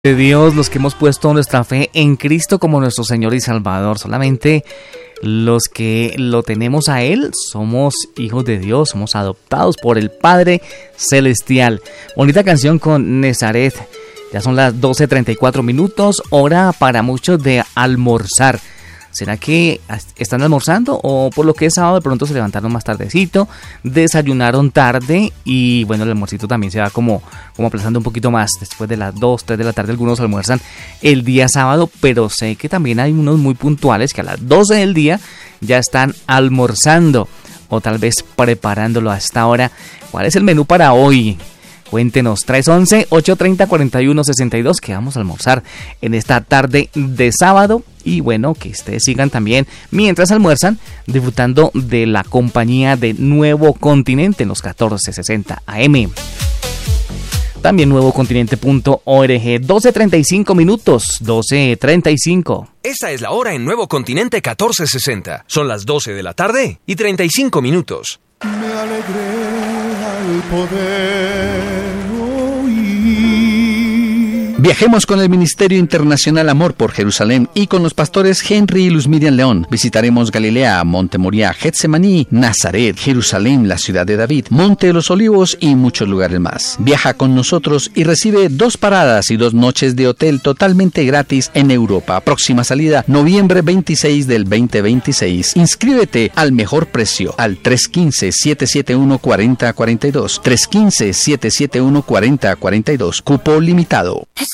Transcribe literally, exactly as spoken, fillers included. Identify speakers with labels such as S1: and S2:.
S1: De Dios, los que hemos puesto nuestra fe en Cristo como nuestro Señor y Salvador. Solamente los que lo tenemos a Él somos hijos de Dios, somos adoptados por el Padre Celestial. Bonita canción con Nazaret. Ya son las doce treinta y cuatro minutos, hora para muchos de almorzar. ¿Será que están almorzando o por lo que es sábado de pronto se levantaron más tardecito, desayunaron tarde y bueno, el almuercito también se va como, como aplazando un poquito más? Después de las dos, tres de la tarde algunos almuerzan el día sábado, pero sé que también hay unos muy puntuales que a las doce del día ya están almorzando o tal vez preparándolo a esta hora. ¿Cuál es el menú para hoy? Cuéntenos, tres once, ocho treinta, cuarenta y uno sesenta y dos, que vamos a almorzar en esta tarde de sábado. Y bueno, que ustedes sigan también, mientras almuerzan, disfrutando de la compañía de Nuevo Continente en los catorce sesenta A M. También nuevo continente punto org, doce treinta y cinco minutos, doce treinta y cinco.
S2: Esta es la hora en Nuevo Continente catorce sesenta. Son las doce de la tarde y treinta y cinco minutos.
S3: Me alegré al poder oír.
S4: Viajemos con el Ministerio Internacional Amor por Jerusalén y con los pastores Henry y Luz Miriam León. Visitaremos Galilea, Monte Moriah, Getsemaní, Nazaret, Jerusalén, la ciudad de David, Monte de los Olivos y muchos lugares más. Viaja con nosotros y recibe dos paradas y dos noches de hotel totalmente gratis en Europa. Próxima salida, noviembre veintiséis del veinte veintiséis. Inscríbete al mejor precio al tres uno cinco, siete siete uno, cuatro cero cuatro dos. tres uno cinco, siete siete uno, cuatro cero cuatro dos. Cupo limitado.